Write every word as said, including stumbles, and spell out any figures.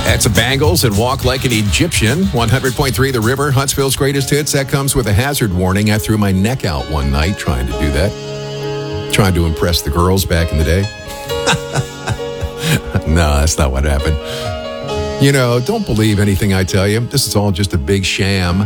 That's the Bangles and Walk Like an Egyptian. one hundred point three The River, Huntsville's greatest hits. That comes with a hazard warning. I threw my neck out one night trying to do that. Trying to impress the girls back in the day. No, that's not what happened. You know, don't believe anything I tell you. This is all just a big sham.